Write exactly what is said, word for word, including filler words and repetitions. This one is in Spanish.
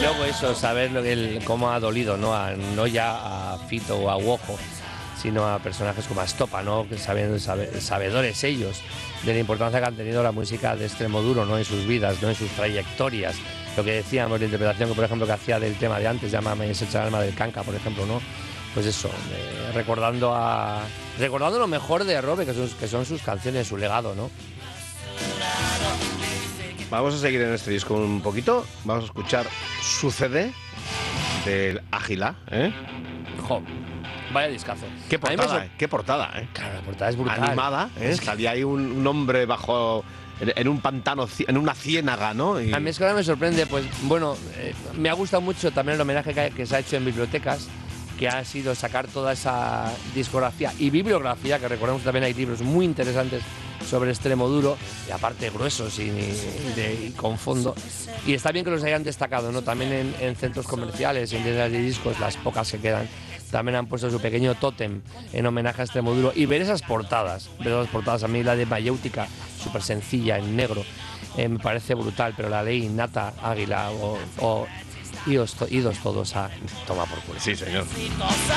luego eso, saber lo que el, cómo ha dolido, ¿no? A, no ya a Fito o a Wojo, sino a personajes como Estopa, ¿no? Que saben, sabe, sabedores ellos de la importancia que han tenido la música de Extremoduro, ¿no? En sus vidas, ¿no? En sus trayectorias. Lo que decíamos, la interpretación que, por ejemplo, que hacía del tema de antes, Llámame es el alma del Canca, por ejemplo, ¿no? Pues eso, eh, recordando a recordando lo mejor de Robe, que son, que son sus canciones, su legado, ¿no? Vamos a seguir en este disco un poquito. Vamos a escuchar su C D del Águila, ¿eh? Jo, vaya discazo. Qué portada, me... eh, qué portada, ¿eh? Claro, la portada es brutal. Animada, ¿eh? Es que... Salía ahí un, un hombre bajo... en un pantano, en una ciénaga, ¿no? Y... A mí es que ahora me sorprende, pues bueno, eh, me ha gustado mucho también el homenaje que, que se ha hecho en bibliotecas, que ha sido sacar toda esa discografía y bibliografía, que recordemos que también hay libros muy interesantes sobre Extremoduro, y aparte gruesos y, de, y con fondo. Y está bien que los hayan destacado, ¿no? También en, en centros comerciales, en tiendas de discos, las pocas que quedan, también han puesto su pequeño tótem en homenaje a Extremoduro. Y ver esas portadas, ver esas portadas, a mí la de Mayéutica, súper sencilla, en negro, eh, me parece brutal, pero la de Innata, Águila o... o idos, idos todos a toma por culo. Sí, señor.